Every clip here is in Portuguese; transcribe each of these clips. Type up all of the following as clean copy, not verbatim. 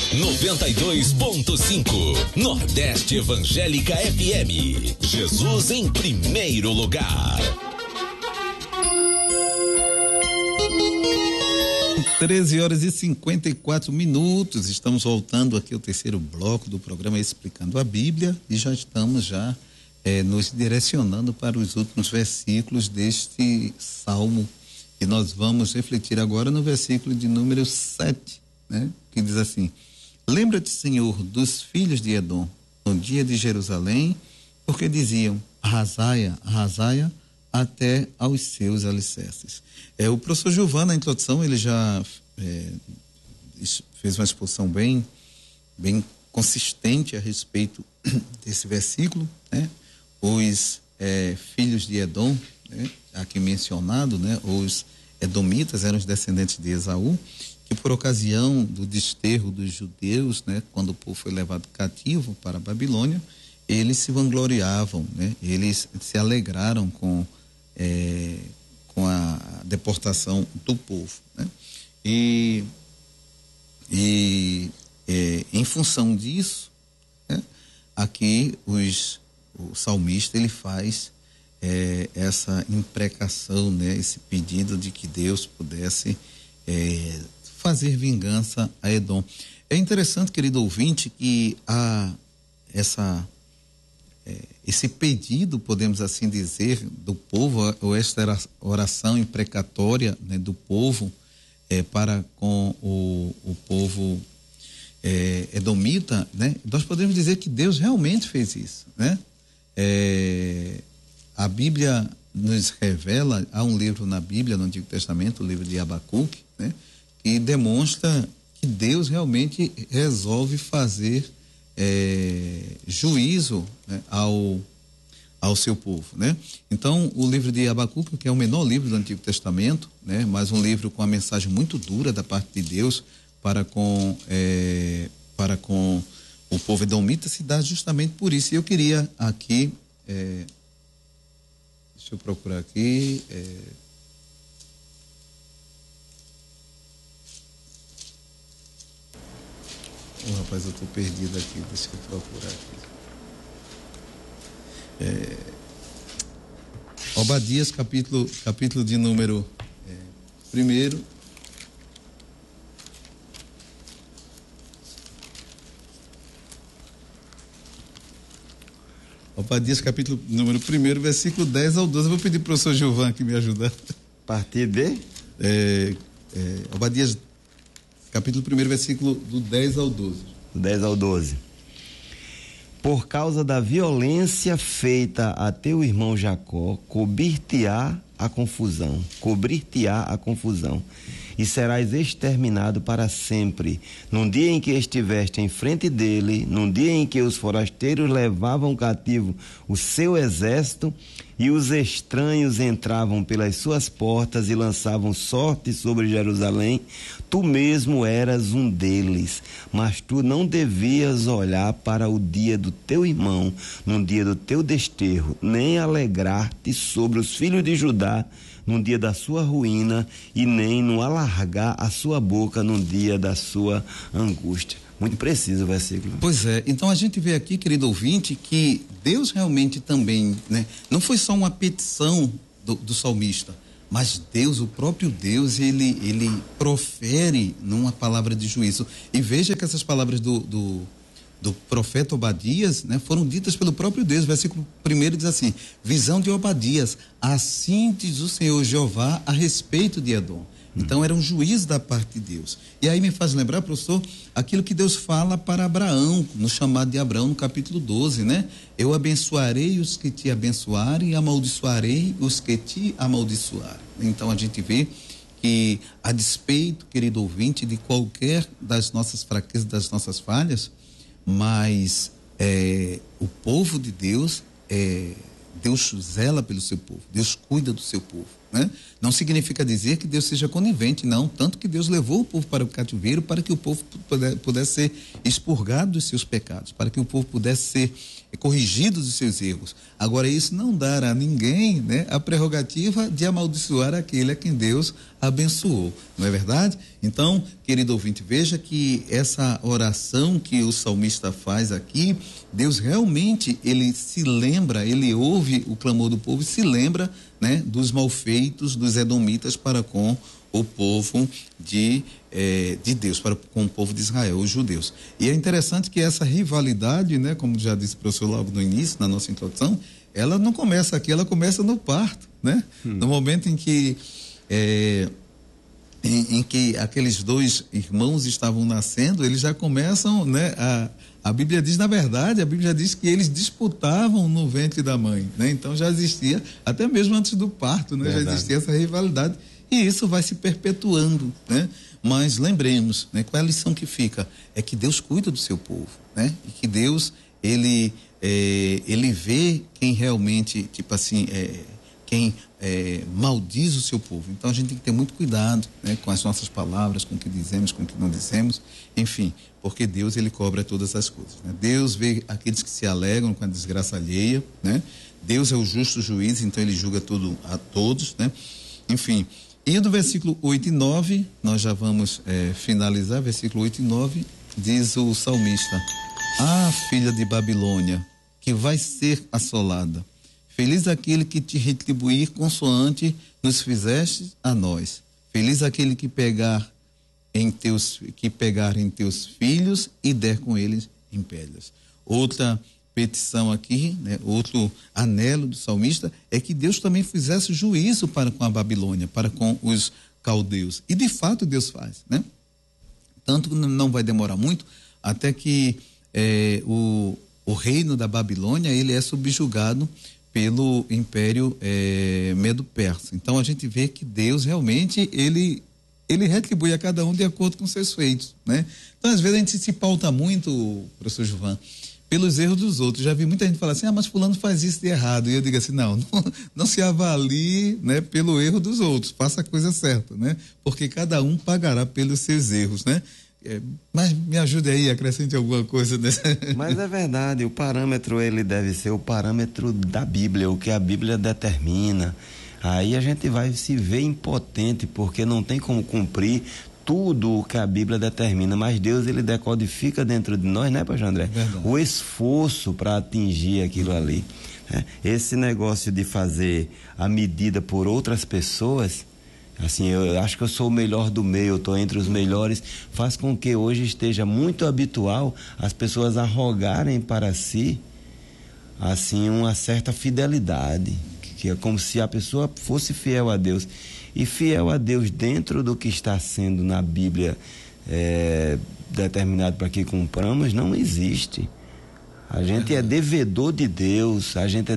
92.5 Nordeste Evangélica FM. Jesus em primeiro lugar. 13h54. Estamos voltando aqui ao terceiro bloco do programa Explicando a Bíblia e já estamos nos direcionando para os últimos versículos deste salmo, e nós vamos refletir agora no versículo de número 7, né? Que diz assim: lembra-te, Senhor, dos filhos de Edom no dia de Jerusalém, porque diziam: arrasaia, arrasaia até aos seus alicerces. O professor Gilvan, na introdução, ele já fez uma exposição bem consistente a respeito desse versículo, né? Os filhos de Edom, né? Aqui mencionado, né? Os edomitas eram os descendentes de Esaú, que por ocasião do desterro dos judeus, né? Quando o povo foi levado cativo para a Babilônia, eles se vangloriavam, né? Eles se alegraram com a deportação do povo, né? E em função disso, né? Aqui o salmista ele faz essa imprecação, né? Esse pedido de que Deus pudesse fazer vingança a Edom. É interessante, querido ouvinte, que esse pedido, podemos assim dizer, do povo, ou esta oração imprecatória, né, do povo para com o povo edomita, né? Nós podemos dizer que Deus realmente fez isso, né? A Bíblia nos revela, há um livro na Bíblia, no Antigo Testamento, o livro de Abacuque, né? Que demonstra que Deus realmente resolve fazer juízo, né, ao seu povo, né? Então, o livro de Abacuque, que é o menor livro do Antigo Testamento, né? Mas um livro com uma mensagem muito dura da parte de Deus para com o povo edomita, se dá justamente por isso. E eu queria aqui, deixa eu procurar aqui, rapaz, eu estou perdido aqui, deixa eu procurar aqui. Obadias, capítulo de número 1. Obadias, capítulo número 1, versículo 10 ao 12. Eu vou pedir para o professor Gilvan aqui me ajudar. A partir de? Obadias, capítulo 1, versículo do 10 ao 12. Do 10 ao 12. Por causa da violência feita a teu irmão Jacó, cobrir-te-á a confusão, e serás exterminado para sempre. Num dia em que estiveste em frente dele, num dia em que os forasteiros levavam cativo o seu exército, e os estranhos entravam pelas suas portas e lançavam sorte sobre Jerusalém, tu mesmo eras um deles, mas tu não devias olhar para o dia do teu irmão, num dia do teu desterro, nem alegrar-te sobre os filhos de Judá, num dia da sua ruína, e nem no alargar a sua boca num dia da sua angústia. Muito preciso o versículo. Pois é, então a gente vê aqui, querido ouvinte, que Deus realmente também, né? Não foi só uma petição do salmista, mas Deus, o próprio Deus, ele profere numa palavra de juízo. E veja que essas palavras do profeta Obadias, né, foram ditas pelo próprio Deus. Versículo 1 diz assim: visão de Obadias, assim diz o Senhor Jeová a respeito de Edom. Então era um juízo da parte de Deus. E aí me faz lembrar, professor, aquilo que Deus fala para Abraão, no chamado de Abraão, no capítulo 12, né? Eu abençoarei os que te abençoarem e amaldiçoarei os que te amaldiçoarem. Então a gente vê que, a despeito, querido ouvinte, de qualquer das nossas fraquezas, das nossas falhas, mas o povo de Deus, Deus zela pelo seu povo, Deus cuida do seu povo. né? Não significa dizer que Deus seja conivente, não. Tanto que Deus levou o povo para o cativeiro para que o povo pudesse ser expurgado dos seus pecados, para que o povo pudesse ser corrigido dos seus erros. Agora, isso não dará a ninguém, né, a prerrogativa de amaldiçoar aquele a quem Deus abençoou. Não é verdade? Então, querido ouvinte, veja que essa oração que o salmista faz aqui, Deus realmente, ele se lembra, ele ouve o clamor do povo e se lembra, né, dos malfeitos dos edomitas para com o povo de Deus, com o povo de Israel, os judeus. E é interessante que essa rivalidade, né, como já disse o professor logo no início, na nossa introdução, ela não começa aqui, ela começa no parto, né? No momento em que em que aqueles dois irmãos estavam nascendo, eles já começam, né, a Bíblia diz, na verdade, a Bíblia diz que eles disputavam no ventre da mãe, né? Então já existia, até mesmo antes do parto, né? Já existia essa rivalidade e isso vai se perpetuando, né? Mas lembremos, né? Qual é a lição que fica? É que Deus cuida do seu povo, né? E que Deus, ele vê quem realmente, tipo assim, quem maldiz o seu povo. Então a gente tem que ter muito cuidado, né, com as nossas palavras, com o que dizemos, com o que não dizemos, enfim, porque Deus, ele cobra todas as coisas, né? Deus vê aqueles que se alegram com a desgraça alheia, né? Deus é o justo juiz, então ele julga tudo a todos, né? Enfim, e do versículo 8 e 9, nós já vamos finalizar, versículo 8 e 9, diz o salmista: Ah, filha de Babilônia, que vai ser assolada, feliz aquele que te retribuir consoante nos fizeste a nós. Feliz aquele que pegar em teus filhos e der com eles em pedras. Outra petição aqui, né, outro anelo do salmista é que Deus também fizesse juízo para com a Babilônia, para com os caldeus. E de fato Deus faz, né? Tanto que não vai demorar muito até que o reino da Babilônia, ele é subjugado pelo Império Medo-Persa. Então a gente vê que Deus realmente, ele retribui a cada um de acordo com seus feitos, né? Então às vezes a gente se pauta muito, professor Gilvan, pelos erros dos outros. Já vi muita gente falar assim: mas fulano faz isso de errado. E eu digo assim: não se avalie, né, pelo erro dos outros, faça a coisa certa, né? Porque cada um pagará pelos seus erros, né? Mas me ajude aí, acrescente alguma coisa nessa. Mas é verdade, o parâmetro, ele deve ser o parâmetro da Bíblia, o que a Bíblia determina. Aí a gente vai se ver impotente, porque não tem como cumprir tudo o que a Bíblia determina, mas Deus, ele decodifica dentro de nós, né, pastor André? O esforço para atingir aquilo ali, né? Esse negócio de fazer a medida por outras pessoas, assim, eu acho que eu sou o melhor do meio, eu estou entre os melhores, faz com que hoje esteja muito habitual as pessoas arrogarem para si, assim, uma certa fidelidade, que é como se a pessoa fosse fiel a Deus. E fiel a Deus dentro do que está sendo na Bíblia determinado para que cumpramos, não existe. A gente é devedor de Deus,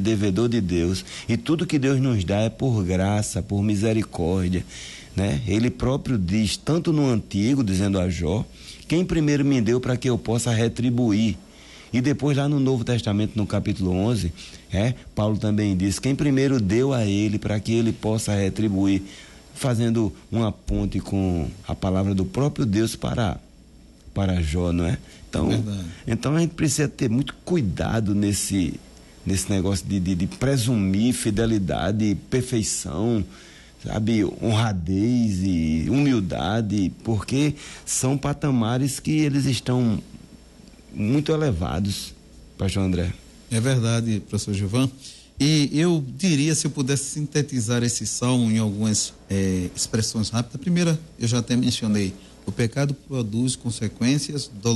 e tudo que Deus nos dá é por graça, por misericórdia, né? Ele próprio diz, tanto no Antigo, dizendo a Jó: quem primeiro me deu para que eu possa retribuir. E depois lá no Novo Testamento, no capítulo 11, Paulo também diz: quem primeiro deu a ele para que ele possa retribuir, fazendo uma ponte com a palavra do próprio Deus para Jó, não é? Então a gente precisa ter muito cuidado nesse negócio de presumir fidelidade, perfeição, sabe, honradez e humildade, porque são patamares que eles estão muito elevados, pastor André. É verdade, professor Gilvan. E eu diria, se eu pudesse sintetizar esse salmo em algumas expressões rápidas. A primeira, eu já até mencionei: o pecado produz consequências dolorosas.